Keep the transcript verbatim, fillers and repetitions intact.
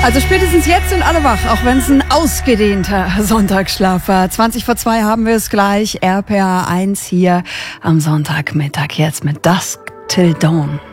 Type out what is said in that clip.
Also spätestens jetzt sind alle wach, auch wenn es ein ausgedehnter Sonntagsschlaf war. zwanzig vor zwei haben wir es gleich. R P R eins hier am Sonntagmittag jetzt mit Dusk Till Dawn.